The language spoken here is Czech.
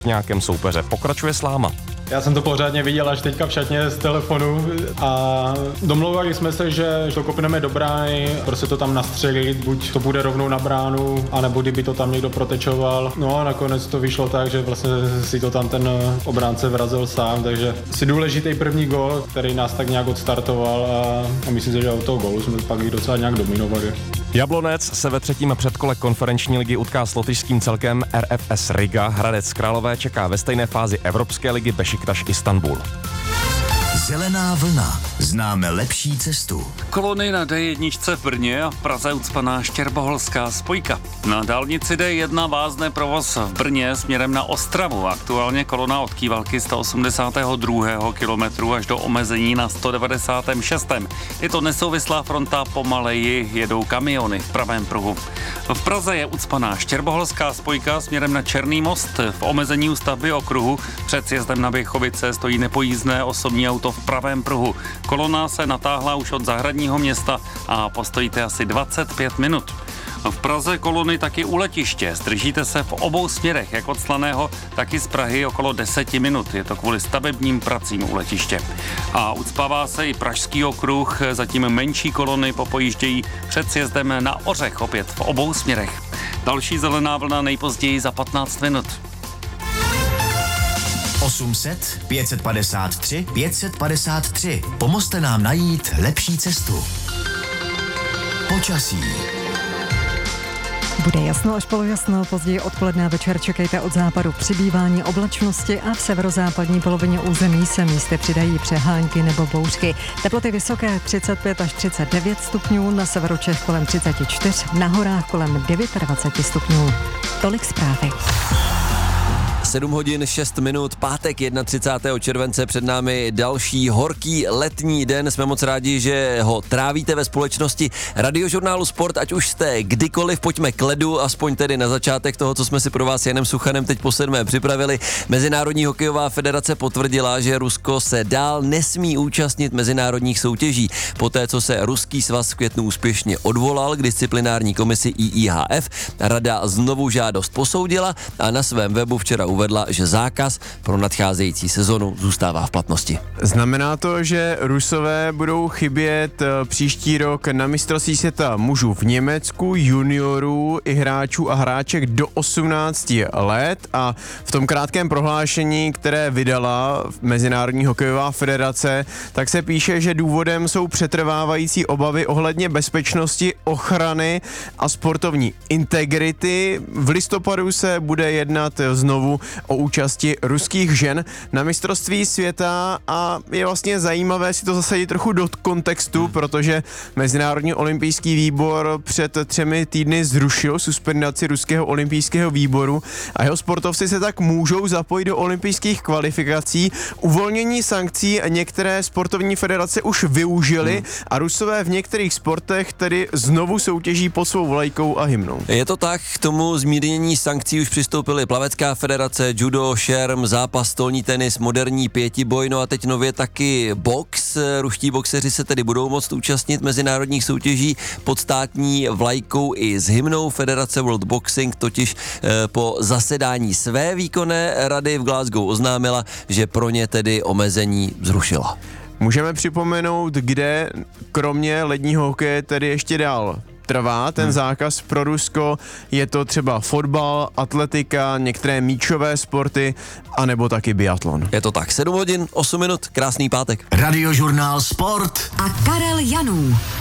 nějakém soupeře. Pokračuje Sláma. Já jsem to pořádně viděl až teďka v šatně z telefonu a domlouvali jsme se, že to kopneme do brány, prostě to tam nastřelit, buď to bude rovnou na bránu, anebo kdyby to tam někdo protečoval. No a nakonec to vyšlo tak, že vlastně si to tam ten obránce vrazil sám, takže si důležitý první gól, který nás tak nějak odstartoval a myslím si, že od toho gólu jsme pak i docela nějak dominovali. Jablonec se ve třetím předkole konferenční ligy utká s lotyšským celkem RFS Riga. Hradec Králové čeká ve stejné fázi Evropské ligy Bešiktaš Istanbul. Zelená vlna. Známe lepší cestu. Kolony na D1 v Brně a v Praze ucpaná štěrboholská spojka. Na dálnici D1 vázne provoz v Brně směrem na Ostravu. Aktuálně kolona od Kývalky 182. kilometru až do omezení na 196. Je to nesouvislá fronta, pomaleji jedou kamiony v pravém pruhu. V Praze je ucpaná štěrboholská spojka směrem na Černý most. V omezení u stavby okruhu před sjezdem na Běchovice stojí nepojízdné osobní auto v pravém pruhu. Kolona se natáhla už od Zahradního města a postojíte asi 25 minut. V Praze kolony taky u letiště. Zdržíte se v obou směrech, jak od Slaného, tak i z Prahy okolo 10 minut. Je to kvůli stavebním pracím u letiště. A ucpává se i Pražský okruh, zatím menší kolony popojíždějí před sjezdem na Ořech, opět v obou směrech. Další zelená vlna nejpozději za 15 minut. 800 553 553. Pomozte nám najít lepší cestu. Počasí. Bude jasno až polojasno, později odpoledne a večer čekejte od západu přibývání oblačnosti a v severozápadní polovině území se místy přidají přehánky nebo bouřky. Teploty vysoké 35 až 39 stupňů, na severu Čech kolem 34, na horách kolem 29 stupňů. Tolik zprávy. 7 hodin 6 minut, pátek 31. července, před námi další horký letní den. Jsme moc rádi, že ho trávíte ve společnosti Radiožurnálu Sport, ať už jste kdykoliv, pojďme k ledu, aspoň tedy na začátek toho, co jsme si pro vás Janem Suchanem teď po 7. připravili. Mezinárodní hokejová federace potvrdila, že Rusko se dál nesmí účastnit mezinárodních soutěží. Poté, co se ruský svaz v květnu úspěšně odvolal k disciplinární komisi IIHF, rada znovu žádost posoudila a na svém webu včera uvedla, že zákaz pro nadcházející sezonu zůstává v platnosti. Znamená to, že Rusové budou chybět příští rok na mistrovství světa mužů v Německu, juniorů i hráčů a hráček do 18 let, a v tom krátkém prohlášení, které vydala Mezinárodní hokejová federace, tak se píše, že důvodem jsou přetrvávající obavy ohledně bezpečnosti, ochrany a sportovní integrity. V listopadu se bude jednat znovu o účasti ruských žen na mistrovství světa a je vlastně zajímavé si to zasadit trochu do kontextu, protože Mezinárodní olympijský výbor před 3 týdny zrušil suspendaci ruského olympijského výboru a jeho sportovci se tak můžou zapojit do olympijských kvalifikací. Uvolnění sankcí některé sportovní federace už využily a Rusové v některých sportech tedy znovu soutěží pod svou vlajkou a hymnou. Je to tak, k tomu zmírnění sankcí už přistoupily plavecká federace, judo, šerm, zápas, stolní tenis, moderní pětiboj, no a teď nově taky box. Ruští boxeři se tedy budou moct účastnit mezinárodních soutěží pod státní vlajkou i s hymnou. Federace World Boxing totiž po zasedání své výkonné rady v Glasgow oznámila, že pro ně tedy omezení zrušila. Můžeme připomenout, kde kromě ledního hokeje tedy ještě dál trvá ten zákaz pro Rusko. Je to třeba fotbal, atletika, některé míčové sporty, anebo taky biatlon. Je to tak, 7 hodin, 8 minut, krásný pátek. Radiožurnál Sport a Karel Janů.